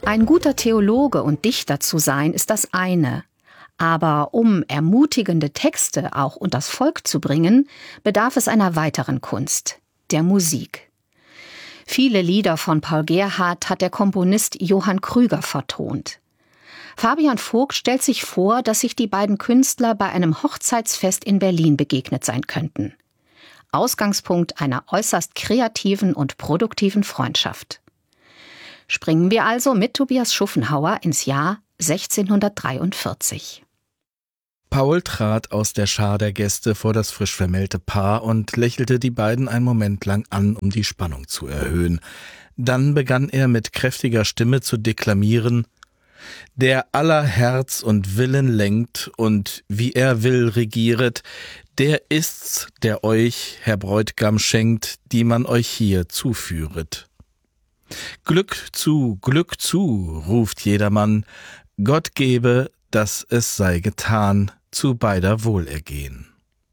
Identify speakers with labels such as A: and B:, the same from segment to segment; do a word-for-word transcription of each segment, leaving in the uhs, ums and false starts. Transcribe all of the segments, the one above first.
A: Ein guter Theologe und Dichter zu sein, ist das eine. Aber um ermutigende Texte auch unters Volk zu bringen, bedarf es einer weiteren Kunst, der Musik. Viele Lieder von Paul Gerhardt hat der Komponist Johann Krüger vertont. Fabian Vogt stellt sich vor, dass sich die beiden Künstler bei einem Hochzeitsfest in Berlin begegnet sein könnten. Ausgangspunkt einer äußerst kreativen und produktiven Freundschaft. Springen wir also mit Tobias Schuffenhauer ins Jahr sechzehnhundertdreiundvierzig.
B: Paul trat aus der Schar der Gäste vor das frisch vermählte Paar und lächelte die beiden einen Moment lang an, um die Spannung zu erhöhen. Dann begann er mit kräftiger Stimme zu deklamieren: Der aller Herz und Willen lenkt und wie er will regieret, der ist's, der euch, Herr Bräut'gam, schenkt, die man euch hier zuführet. Glück zu, Glück zu, ruft jedermann, Gott gebe, dass es sei getan, zu beider Wohlergehen.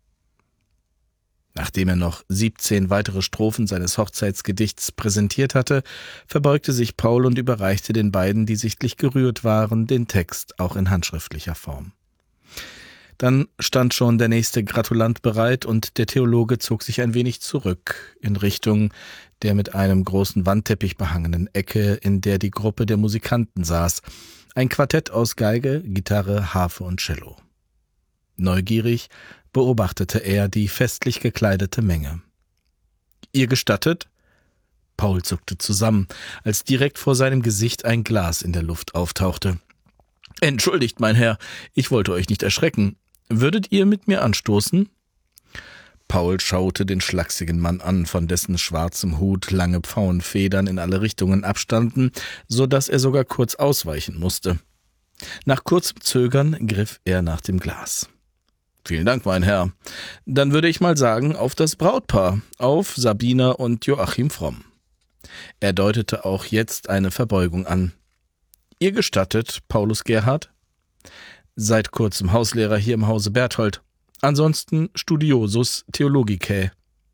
B: Nachdem er noch siebzehn weitere Strophen seines Hochzeitsgedichts präsentiert hatte, verbeugte sich Paul und überreichte den beiden, die sichtlich gerührt waren, den Text auch in handschriftlicher Form. Dann stand schon der nächste Gratulant bereit und der Theologe zog sich ein wenig zurück in Richtung der mit einem großen Wandteppich behangenen Ecke, in der die Gruppe der Musikanten saß. Ein Quartett aus Geige, Gitarre, Harfe und Cello. Neugierig beobachtete er die festlich gekleidete Menge. »Ihr gestattet?« Paul zuckte zusammen, als direkt vor seinem Gesicht ein Glas in der Luft auftauchte. »Entschuldigt, mein Herr, ich wollte euch nicht erschrecken. Würdet ihr mit mir anstoßen?« Paul schaute den schlachsigen Mann an, von dessen schwarzem Hut lange Pfauenfedern in alle Richtungen abstanden, so dass er sogar kurz ausweichen musste. Nach kurzem Zögern griff er nach dem Glas. »Vielen Dank, mein Herr. Dann würde ich mal sagen, auf das Brautpaar, auf Sabina und Joachim Fromm.« Er deutete auch jetzt eine Verbeugung an. »Ihr gestattet, Paulus Gerhardt?« »Seit kurzem Hauslehrer hier im Hause Berthold. Ansonsten Studiosus Theologicae.«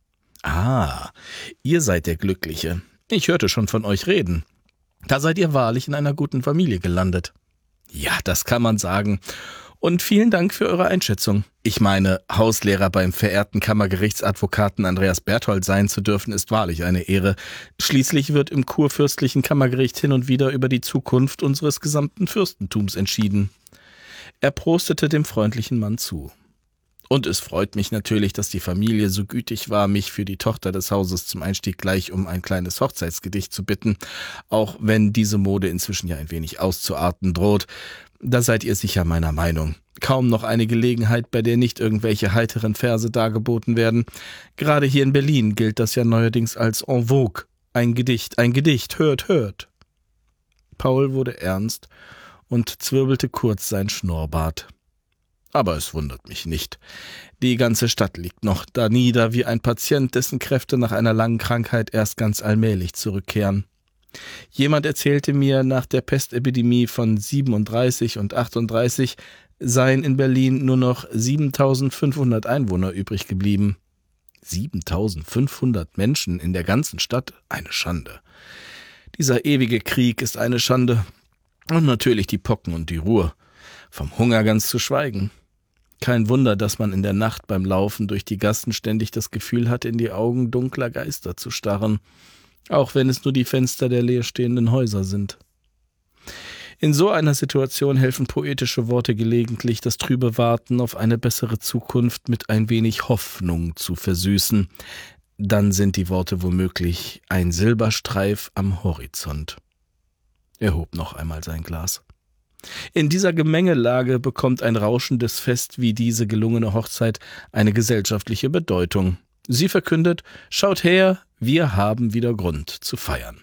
B: »Ah, ihr seid der Glückliche. Ich hörte schon von euch reden. Da seid ihr wahrlich in einer guten Familie gelandet.« »Ja, das kann man sagen. Und vielen Dank für eure Einschätzung. Ich meine, Hauslehrer beim verehrten Kammergerichtsadvokaten Andreas Berthold sein zu dürfen, ist wahrlich eine Ehre. Schließlich wird im kurfürstlichen Kammergericht hin und wieder über die Zukunft unseres gesamten Fürstentums entschieden.« Er prostete dem freundlichen Mann zu. »Und es freut mich natürlich, dass die Familie so gütig war, mich für die Tochter des Hauses zum Einstieg gleich um ein kleines Hochzeitsgedicht zu bitten, auch wenn diese Mode inzwischen ja ein wenig auszuarten droht. Da seid ihr sicher meiner Meinung. Kaum noch eine Gelegenheit, bei der nicht irgendwelche heiteren Verse dargeboten werden. Gerade hier in Berlin gilt das ja neuerdings als en vogue. Ein Gedicht, ein Gedicht, hört, hört.« Paul wurde ernst und zwirbelte kurz sein Schnurrbart. »Aber es wundert mich nicht. Die ganze Stadt liegt noch da nieder wie ein Patient, dessen Kräfte nach einer langen Krankheit erst ganz allmählich zurückkehren. Jemand erzählte mir, nach der Pestepidemie von siebenunddreißig und achtunddreißig seien in Berlin nur noch siebentausendfünfhundert Einwohner übrig geblieben. siebentausendfünfhundert Menschen in der ganzen Stadt? Eine Schande. Dieser ewige Krieg ist eine Schande. Und natürlich die Pocken und die Ruhr. Vom Hunger ganz zu schweigen. Kein Wunder, dass man in der Nacht beim Laufen durch die Gassen ständig das Gefühl hatte, in die Augen dunkler Geister zu starren, auch wenn es nur die Fenster der leerstehenden Häuser sind. In so einer Situation helfen poetische Worte gelegentlich, das trübe Warten auf eine bessere Zukunft mit ein wenig Hoffnung zu versüßen. Dann sind die Worte womöglich ein Silberstreif am Horizont. Er hob noch einmal sein Glas. In dieser Gemengelage bekommt ein rauschendes Fest wie diese gelungene Hochzeit eine gesellschaftliche Bedeutung. Sie verkündet: Schaut her, wir haben wieder Grund zu feiern.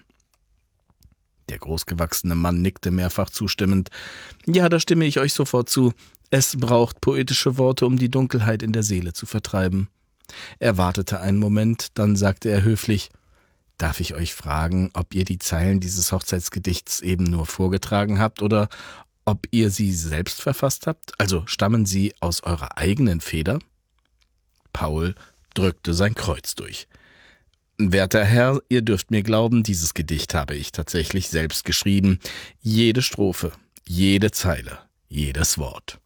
B: Der großgewachsene Mann nickte mehrfach zustimmend. »Ja, da stimme ich euch sofort zu. Es braucht poetische Worte, um die Dunkelheit in der Seele zu vertreiben.« Er wartete einen Moment, dann sagte er höflich: »Darf ich euch fragen, ob ihr die Zeilen dieses Hochzeitsgedichts eben nur vorgetragen habt oder ob ihr sie selbst verfasst habt? Also stammen sie aus eurer eigenen Feder?« Paul drückte sein Kreuz durch. Werter Herr, ihr dürft mir glauben, dieses Gedicht habe ich tatsächlich selbst geschrieben. Jede Strophe, jede Zeile, jedes Wort.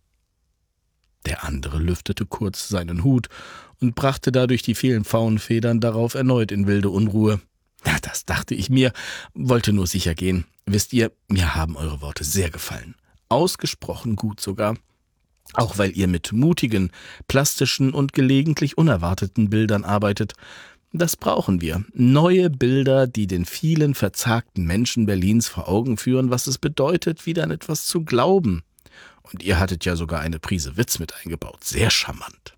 B: Der andere lüftete kurz seinen Hut und brachte dadurch die vielen Pfauenfedern darauf erneut in wilde Unruhe. Na, das dachte ich mir, wollte nur sicher gehen. Wisst ihr, mir haben eure Worte sehr gefallen. Ausgesprochen gut sogar. Auch weil ihr mit mutigen, plastischen und gelegentlich unerwarteten Bildern arbeitet. Das brauchen wir. Neue Bilder, die den vielen verzagten Menschen Berlins vor Augen führen, was es bedeutet, wieder an etwas zu glauben. Und ihr hattet ja sogar eine Prise Witz mit eingebaut. Sehr charmant.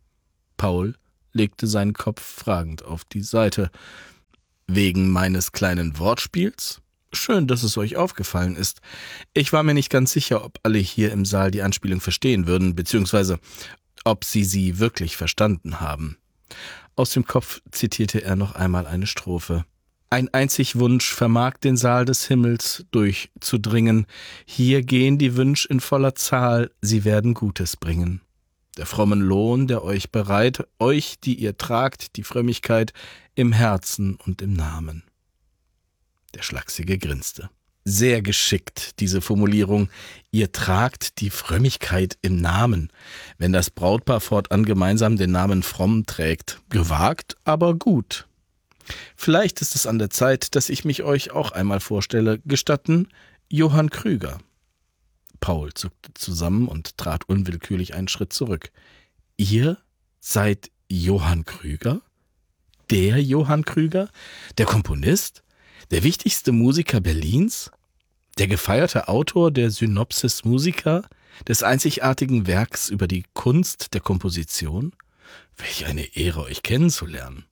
B: Paul legte seinen Kopf fragend auf die Seite. Wegen meines kleinen Wortspiels? Schön, dass es euch aufgefallen ist. Ich war mir nicht ganz sicher, ob alle hier im Saal die Anspielung verstehen würden, beziehungsweise ob sie sie wirklich verstanden haben. Aus dem Kopf zitierte er noch einmal eine Strophe. Ein einzig Wunsch vermag den Saal des Himmels durchzudringen. Hier gehen die Wünsch in voller Zahl, sie werden Gutes bringen. Der frommen Lohn, der euch bereit, euch, die ihr tragt, die Frömmigkeit im Herzen und im Namen. Der Schlachsige grinste. Sehr geschickt, diese Formulierung. Ihr tragt die Frömmigkeit im Namen. Wenn das Brautpaar fortan gemeinsam den Namen Fromm trägt. Gewagt, aber gut. Vielleicht ist es an der Zeit, dass ich mich euch auch einmal vorstelle. Gestatten, Johann Krüger. Paul zuckte zusammen und trat unwillkürlich einen Schritt zurück. Ihr seid Johann Krüger? Der Johann Krüger? Der Komponist? Der wichtigste Musiker Berlins? Der gefeierte Autor der Synopsis Musica, des einzigartigen Werks über die Kunst der Komposition? Welch eine Ehre, euch kennenzulernen.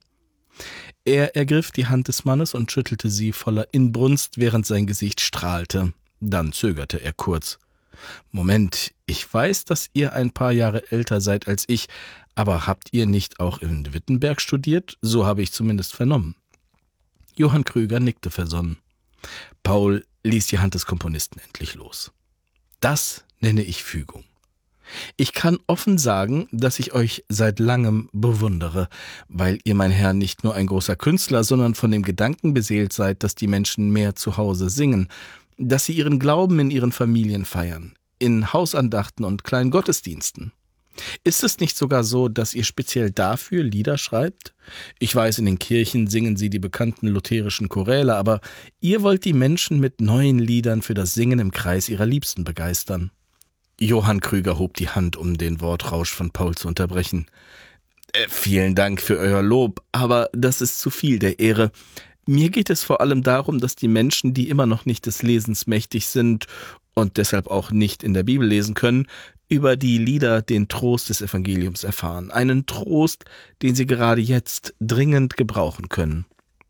B: Er ergriff die Hand des Mannes und schüttelte sie voller Inbrunst, während sein Gesicht strahlte. Dann zögerte er kurz. Moment, ich weiß, dass ihr ein paar Jahre älter seid als ich, aber habt ihr nicht auch in Wittenberg studiert? So habe ich zumindest vernommen. Johann Krüger nickte versonnen. Paul ließ die Hand des Komponisten endlich los. Das nenne ich Fügung. Ich kann offen sagen, dass ich euch seit langem bewundere, weil ihr, mein Herr, nicht nur ein großer Künstler, sondern von dem Gedanken beseelt seid, dass die Menschen mehr zu Hause singen, dass sie ihren Glauben in ihren Familien feiern, in Hausandachten und kleinen Gottesdiensten. Ist es nicht sogar so, dass ihr speziell dafür Lieder schreibt? Ich weiß, in den Kirchen singen sie die bekannten lutherischen Choräle, aber ihr wollt die Menschen mit neuen Liedern für das Singen im Kreis ihrer Liebsten begeistern. Johann Krüger hob die Hand, um den Wortrausch von Paul zu unterbrechen. Äh, vielen Dank für euer Lob, aber das ist zu viel der Ehre. Mir geht es vor allem darum, dass die Menschen, die immer noch nicht des Lesens mächtig sind und deshalb auch nicht in der Bibel lesen können, über die Lieder den Trost des Evangeliums erfahren. Einen Trost, den sie gerade jetzt dringend gebrauchen können.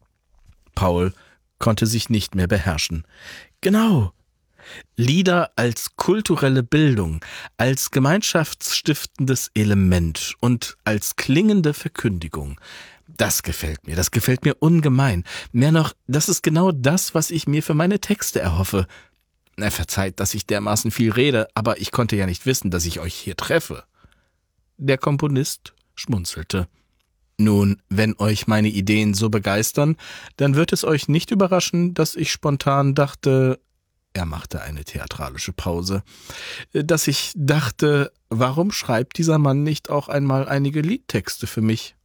B: Paul konnte sich nicht mehr beherrschen. Genau. Lieder als kulturelle Bildung, als gemeinschaftsstiftendes Element und als klingende Verkündigung. Das gefällt mir, das gefällt mir ungemein. Mehr noch, das ist genau das, was ich mir für meine Texte erhoffe. Na, verzeiht, dass ich dermaßen viel rede, aber ich konnte ja nicht wissen, dass ich euch hier treffe. Der Komponist schmunzelte. Nun, wenn euch meine Ideen so begeistern, dann wird es euch nicht überraschen, dass ich spontan dachte, er machte eine theatralische Pause, dass ich dachte, warum schreibt dieser Mann nicht auch einmal einige Liedtexte für mich?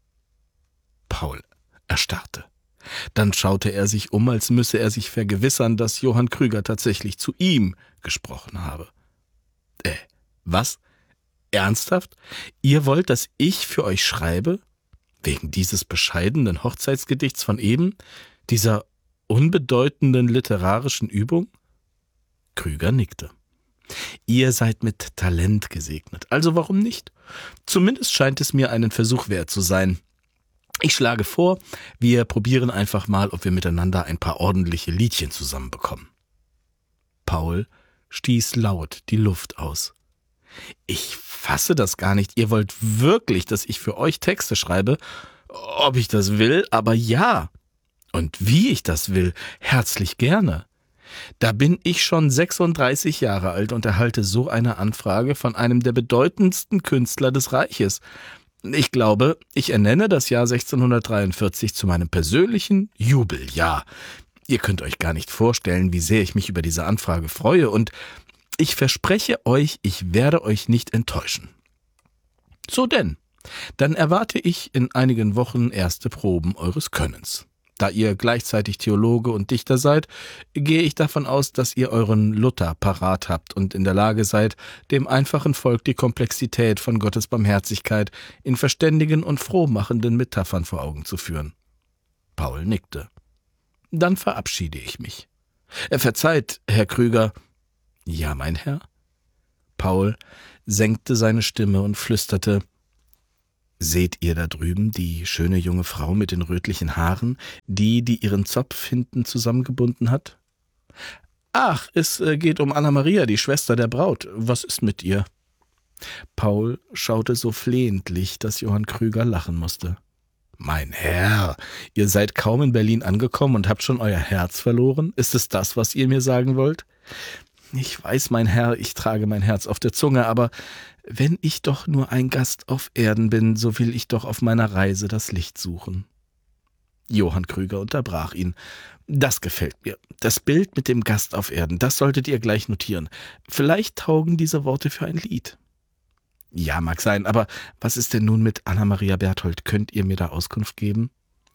B: Paul erstarrte. Dann schaute er sich um, als müsse er sich vergewissern, dass Johann Krüger tatsächlich zu ihm gesprochen habe. Äh, was? Ernsthaft? Ihr wollt, dass ich für euch schreibe? Wegen dieses bescheidenen Hochzeitsgedichts von eben? Dieser unbedeutenden literarischen Übung? Krüger nickte. Ihr seid mit Talent gesegnet, also warum nicht? Zumindest scheint es mir einen Versuch wert zu sein. Ich schlage vor, wir probieren einfach mal, ob wir miteinander ein paar ordentliche Liedchen zusammenbekommen. Paul stieß laut die Luft aus. Ich fasse das gar nicht. Ihr wollt wirklich, dass ich für euch Texte schreibe? Ob ich das will? Aber ja. Und wie ich das will? Herzlich gerne. Da bin ich schon sechsunddreißig Jahre alt und erhalte so eine Anfrage von einem der bedeutendsten Künstler des Reiches. Ich glaube, ich ernenne das Jahr sechzehnhundertdreiundvierzig zu meinem persönlichen Jubeljahr. Ihr könnt euch gar nicht vorstellen, wie sehr ich mich über diese Anfrage freue, und ich verspreche euch, ich werde euch nicht enttäuschen. So denn, dann erwarte ich in einigen Wochen erste Proben eures Könnens. Da ihr gleichzeitig Theologe und Dichter seid, gehe ich davon aus, dass ihr euren Luther parat habt und in der Lage seid, dem einfachen Volk die Komplexität von Gottes Barmherzigkeit in verständigen und frohmachenden Metaphern vor Augen zu führen. Paul nickte. Dann verabschiede ich mich. Verzeiht, Herr Krüger. Ja, mein Herr? Paul senkte seine Stimme und flüsterte: Seht ihr da drüben die schöne junge Frau mit den rötlichen Haaren, die, die ihren Zopf hinten zusammengebunden hat? Ach, es geht um Anna-Maria, die Schwester der Braut. Was ist mit ihr? Paul schaute so flehentlich, dass Johann Krüger lachen musste. Mein Herr, ihr seid kaum in Berlin angekommen und habt schon euer Herz verloren? Ist es das, was ihr mir sagen wollt? Ich weiß, mein Herr, ich trage mein Herz auf der Zunge, aber wenn ich doch nur ein Gast auf Erden bin, so will ich doch auf meiner Reise das Licht suchen. Johann Krüger unterbrach ihn. Das gefällt mir. Das Bild mit dem Gast auf Erden, das solltet ihr gleich notieren. Vielleicht taugen diese Worte für ein Lied. Ja, mag sein, aber was ist denn nun mit Anna-Maria Berthold? Könnt ihr mir da Auskunft geben?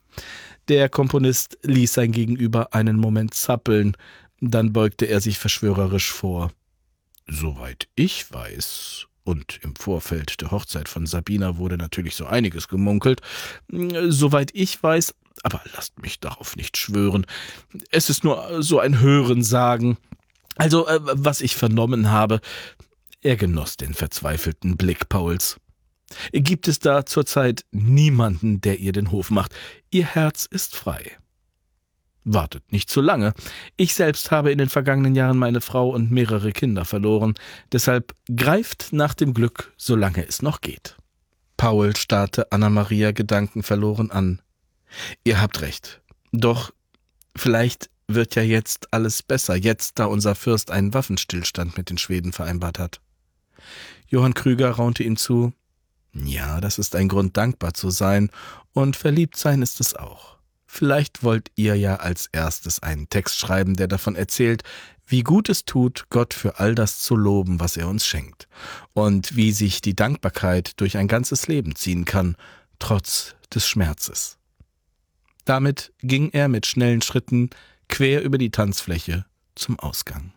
B: Der Komponist ließ sein Gegenüber einen Moment zappeln, dann beugte er sich verschwörerisch vor. Soweit ich weiß, und im Vorfeld der Hochzeit von Sabina wurde natürlich so einiges gemunkelt, soweit ich weiß, aber lasst mich darauf nicht schwören, es ist nur so ein Hörensagen. Also, äh, was ich vernommen habe. Er genoss den verzweifelten Blick Pauls. Gibt es da zurzeit niemanden, der ihr den Hof macht? Ihr Herz ist frei. Wartet nicht zu lange. Ich selbst habe in den vergangenen Jahren meine Frau und mehrere Kinder verloren. Deshalb greift nach dem Glück, solange es noch geht. Paul starrte Anna-Maria gedankenverloren an. Ihr habt recht. Doch vielleicht wird ja jetzt alles besser, jetzt, da unser Fürst einen Waffenstillstand mit den Schweden vereinbart hat. Johann Krüger raunte ihm zu. Ja, das ist ein Grund, dankbar zu sein, und verliebt sein ist es auch. Vielleicht wollt ihr ja als erstes einen Text schreiben, der davon erzählt, wie gut es tut, Gott für all das zu loben, was er uns schenkt, und wie sich die Dankbarkeit durch ein ganzes Leben ziehen kann, trotz des Schmerzes. Damit ging er mit schnellen Schritten quer über die Tanzfläche zum Ausgang.